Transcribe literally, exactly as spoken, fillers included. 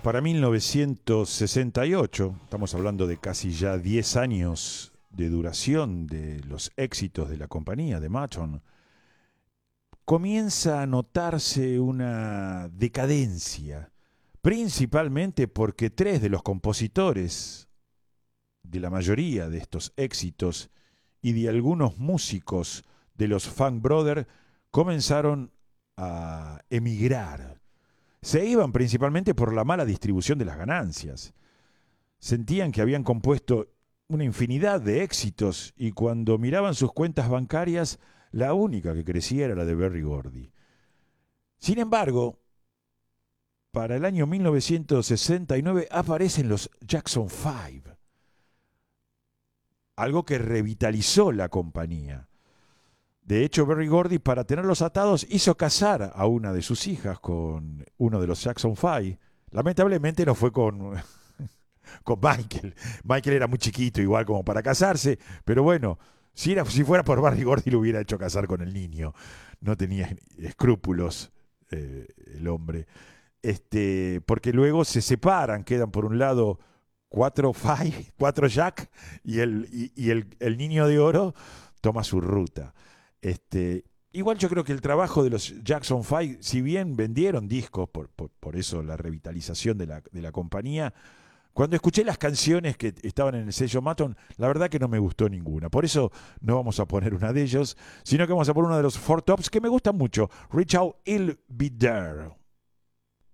Para mil novecientos sesenta y ocho, estamos hablando de casi ya diez años de duración de los éxitos de la compañía de Motown, comienza a notarse una decadencia, principalmente porque tres de los compositores de la mayoría de estos éxitos y de algunos músicos de los Funk Brothers comenzaron a emigrar. Se iban principalmente por la mala distribución de las ganancias. Sentían que habían compuesto una infinidad de éxitos y cuando miraban sus cuentas bancarias, la única que crecía era la de Berry Gordy. Sin embargo, para el año mil novecientos sesenta y nueve aparecen los Jackson Five, algo que revitalizó la compañía. De hecho, Berry Gordy, para tenerlos atados, hizo casar a una de sus hijas con uno de los Jackson Five. Lamentablemente no fue con, con Michael. Michael era muy chiquito, igual como para casarse, pero bueno, si, era, si fuera por Berry Gordy lo hubiera hecho casar con el niño. No tenía escrúpulos eh, el hombre. Este, porque luego se separan, quedan por un lado cuatro Five, cuatro Jack, y el, y, y el, el niño de oro toma su ruta. Este, igual yo creo que el trabajo de los Jackson Five, si bien vendieron discos, por, por, por eso la revitalización de la, de la compañía, cuando escuché las canciones que estaban en el sello Motown, la verdad que no me gustó ninguna. Por eso no vamos a poner una de ellos, sino que vamos a poner uno de los Four Tops que me gustan mucho, Reach Out, I'll Be There.